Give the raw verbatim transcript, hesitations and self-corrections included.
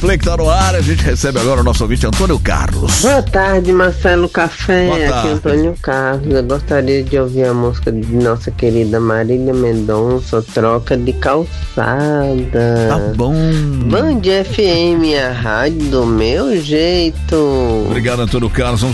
Play que tá no ar. A gente recebe agora o nosso ouvinte Antônio Carlos. Boa tarde, Marcelo Café. Boa Aqui tarde. é Antônio Carlos. Eu gostaria de ouvir a música de nossa querida Marília Mendonça, Troca de Calçada. Tá bom. Band F M, a rádio do meu jeito. Obrigado, Antônio Carlos.